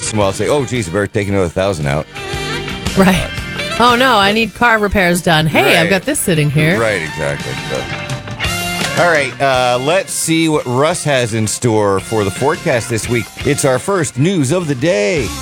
once in a while say, oh, geez, I better take another 1,000 out. Right. Oh, no, I need car repairs done. Hey, Right. I've got this sitting here. Right, exactly. So. All right, let's see what Russ has in store for the forecast this week. It's our first news of the day.